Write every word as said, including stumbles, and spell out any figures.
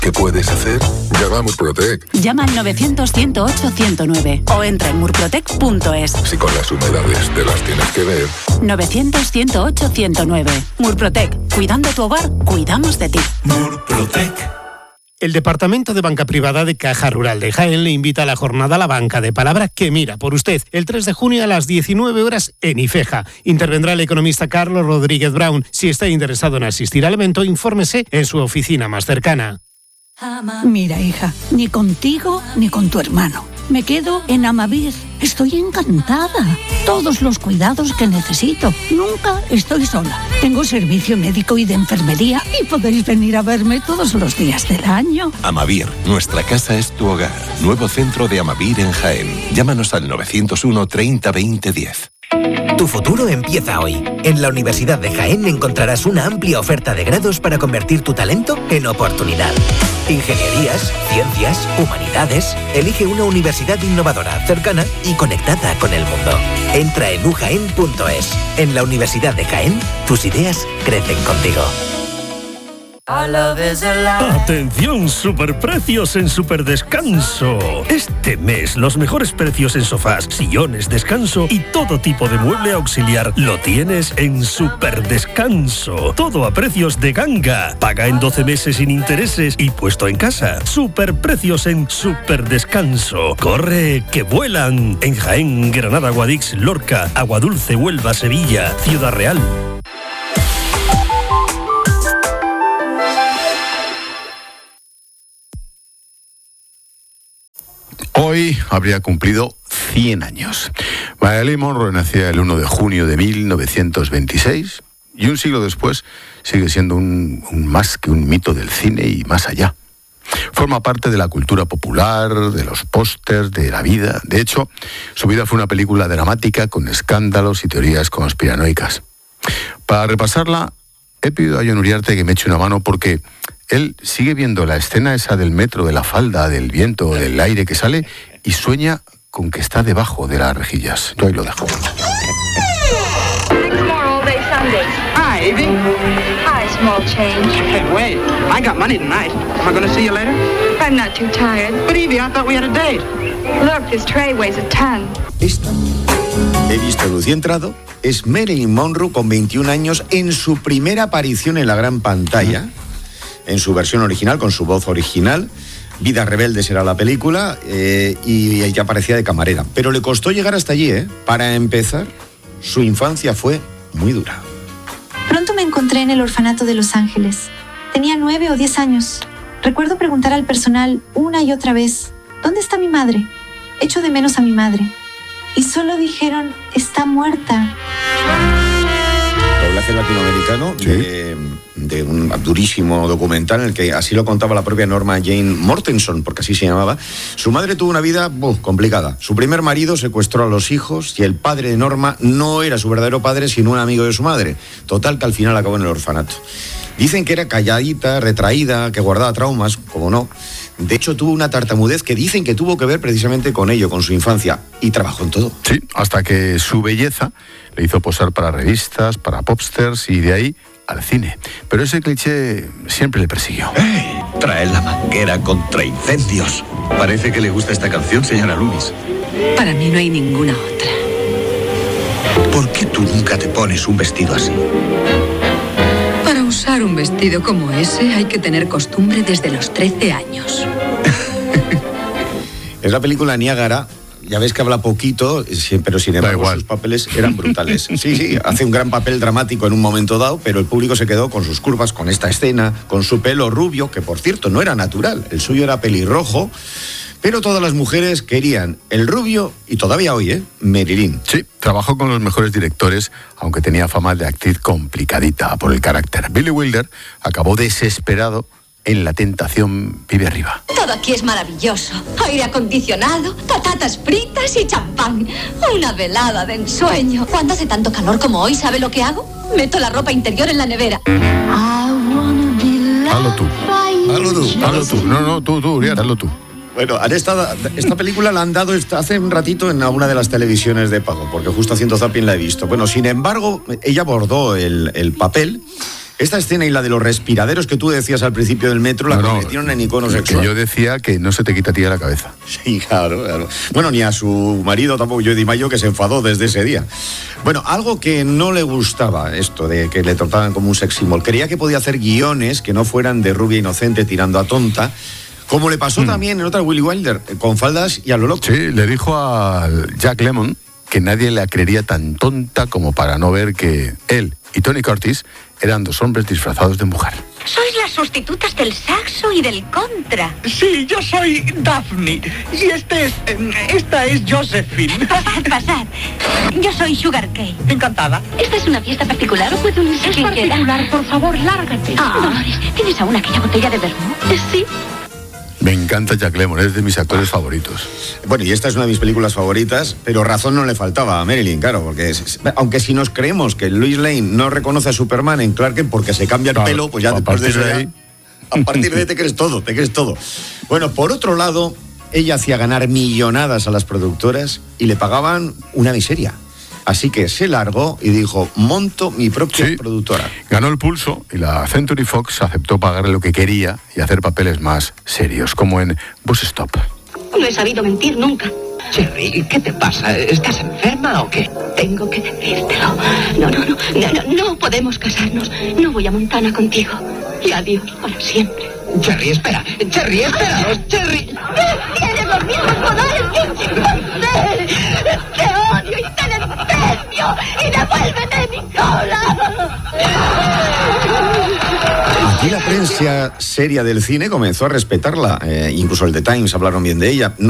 ¿Qué puedes hacer? Llama a Murprotec. Llama al novecientos, ciento ocho, ciento nueve o entra en murprotec punto es. Si con las humedades te las tienes que ver. novecientos, ciento ocho, ciento nueve. Murprotec. Cuidando tu hogar, cuidamos de ti. Murprotec. El Departamento de Banca Privada de Caja Rural de Jaén le invita a la jornada La Banca de Palabra que mira por usted el tres de junio a las diecinueve horas en Ifeja. Intervendrá el economista Carlos Rodríguez Brown. Si está interesado en asistir al evento, infórmese en su oficina más cercana. Mira, hija, ni contigo ni con tu hermano. Me quedo en Amavir. Estoy encantada. Todos los cuidados que necesito. Nunca estoy sola. Tengo servicio médico y de enfermería y podéis venir a verme todos los días del año. Amavir, nuestra casa es tu hogar. Nuevo centro de Amavir en Jaén. Llámanos al novecientos uno, treinta, veinte, diez. Tu futuro empieza hoy. En la Universidad de Jaén encontrarás una amplia oferta de grados para convertir tu talento en oportunidad. Ingenierías, ciencias, humanidades. Elige una universidad innovadora, cercana y conectada con el mundo. Entra en u jaén punto es. En la Universidad de Jaén, tus ideas crecen contigo. Atención, superprecios en Superdescanso. Este mes los mejores precios en sofás, sillones, descanso y todo tipo de mueble auxiliar lo tienes en Superdescanso. Todo a precios de ganga. Paga en doce meses sin intereses y puesto en casa. Superprecios en Superdescanso. Corre, que vuelan. En Jaén, Granada, Guadix, Lorca, Aguadulce, Huelva, Sevilla, Ciudad Real. Hoy habría cumplido cien años. Marilyn Monroe nacía el uno de junio de mil novecientos veintiséis y un siglo después sigue siendo un, un más que un mito del cine y más allá. Forma parte de la cultura popular, de los pósters, de la vida. De hecho, su vida fue una película dramática con escándalos y teorías conspiranoicas. Para repasarla, he pedido a Jon Uriarte que me eche una mano porque él sigue viendo la escena esa del metro, de la falda, del viento, del aire que sale y sueña con que está debajo de las rejillas. Yo ahí lo dejo. Hi, Evie. Hi, small change. Hey, wait. I got money tonight. Am I going to see you later? I'm not too tired. But Evie, I thought we had a date. Look, this tray weighs a ton. Esta, he visto luz y entrado, es Marilyn Monroe con veintiún años en su primera aparición en la gran pantalla. En su versión original, con su voz original. Vidas rebeldes era la película, eh, y ella aparecía de camarera. Pero le costó llegar hasta allí, ¿eh? Para empezar, su infancia fue muy dura. Pronto me encontré en el orfanato de Los Ángeles. Tenía nueve o diez años. Recuerdo preguntar al personal una y otra vez, ¿dónde está mi madre? Echo de menos a mi madre. Y solo dijeron, está muerta. Doblaje latinoamericano, ¿sí? de, de un durísimo documental en el que así lo contaba la propia Norma Jane Mortenson, porque así se llamaba. Su madre tuvo una vida uh, complicada. Su primer marido secuestró a los hijos y el padre de Norma no era su verdadero padre, sino un amigo de su madre. Total, que al final acabó en el orfanato. Dicen que era calladita, retraída, que guardaba traumas, como no. De hecho, tuvo una tartamudez que dicen que tuvo que ver precisamente con ello, con su infancia. Y trabajó en todo. Sí, hasta que su belleza le hizo posar para revistas, para popsters y de ahí al cine. Pero ese cliché siempre le persiguió. ¡Hey! Trae la manguera contra incendios. Parece que le gusta esta canción, señora Loomis. Para mí no hay ninguna otra. ¿Por qué tú nunca te pones un vestido así? Para usar un vestido como ese hay que tener costumbre desde los trece años. Es la película Niágara. Ya ves que habla poquito, pero sin embargo sus papeles eran brutales. Sí, sí, hace un gran papel dramático en un momento dado, pero el público se quedó con sus curvas, con esta escena, con su pelo rubio, que por cierto no era natural, el suyo era pelirrojo, pero todas las mujeres querían el rubio y todavía hoy, ¿eh? Marilyn. Sí, trabajó con los mejores directores, aunque tenía fama de actriz complicadita por el carácter. Billy Wilder acabó desesperado en La tentación vive arriba. Todo aquí es maravilloso. Aire acondicionado, patatas fritas y champán. Una velada de ensueño. Cuando hace tanto calor como hoy, ¿sabe lo que hago? Meto la ropa interior en la nevera. Hazlo tú. Hazlo tú. Hazlo tú. No, no, tú, tú, Uriarte, hazlo tú. Bueno, esta, esta película la han dado hace un ratito en una de las televisiones de pago, porque justo haciendo zapping la he visto. Bueno, sin embargo, ella abordó el, el papel Esta escena y la de los respiraderos que tú decías al principio del metro la no, convirtieron no, en icono sexual. Que yo decía que no se te quita a ti a la cabeza. Sí, claro, claro. Bueno, ni a su marido tampoco, Jody Mayo, que se enfadó desde ese día. Bueno, algo que no le gustaba, esto de que le trataban como un sex symbol. Quería que podía hacer guiones que no fueran de rubia inocente tirando a tonta, como le pasó mm. también en otra Willy Wilder, con faldas y a lo loco. Sí, le dijo a Jack Lemmon que nadie la creería tan tonta como para no ver que él y Tony Curtis eran dos hombres disfrazados de mujer. Sois las sustitutas del saxo y del contra. Sí, yo soy Daphne. Y este es... esta es Josephine. Pasad, pasad. Yo soy Sugar Cane. Encantada. ¿Esta es una fiesta particular o puede unirse Es quien particular, quiera? por favor, lárgate. Ah, Dolores, ¿tienes aún aquella botella de vermut? Sí. Me encanta Jack Lemmon, es de mis actores favoritos. Bueno, y esta es una de mis películas favoritas, pero razón no le faltaba a Marilyn, claro, porque es, aunque si nos creemos que Lois Lane no reconoce a Superman en Clark Kent porque se cambia el claro, pelo, pues ya después de eso de ahí... ya, a partir de ahí te crees todo, te crees todo. Bueno, por otro lado, ella hacía ganar millonadas a las productoras y le pagaban una miseria. Así que se largó y dijo, monto mi propia sí, productora. Ganó el pulso y la Century Fox aceptó pagarle lo que quería y hacer papeles más serios, como en Bus Stop. No he sabido mentir nunca. Cherry, ¿qué te pasa? ¿Estás enferma o qué? Tengo que decírtelo. No, no, no, no, no, no podemos casarnos. No voy a Montana contigo. Y adiós para siempre. Cherry, espera. Cherry, espera. Cherry. Tienes los mismos poderes que un chimpancé. Te odio y te desprecio. Y devuélveme mi cola. Aquí la prensa seria del cine comenzó a respetarla. Eh, incluso el The Times hablaron bien de ella. No